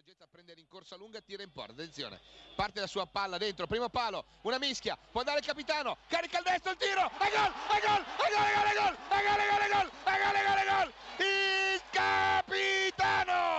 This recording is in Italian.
Gezza prende rincorsa lunga, tira in porta, attenzione, parte la sua palla dentro, primo palo, una mischia, può andare il capitano, carica il destro, il tiro, e gol, e gol, e gol, e gol, e gol, e gol, e gol!